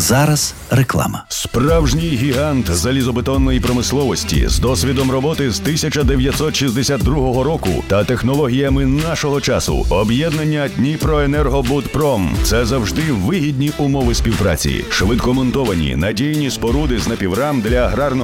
Зараз реклама. Справжній гігант залізобетонної промисловості з досвідом роботи з 1962 року та технологіями нашого часу. Об'єднання Дніпроенергобудпром. Це завжди вигідні умови співпраці. Швидкомонтовані, надійні споруди з напіврам для аграрного